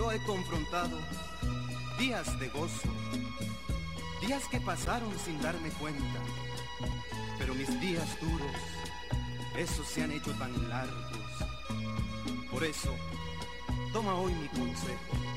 yo he confrontado días de gozo, días que pasaron sin darme cuenta, pero mis días duros, esos se han hecho tan largos. Por eso, toma hoy mi consejo.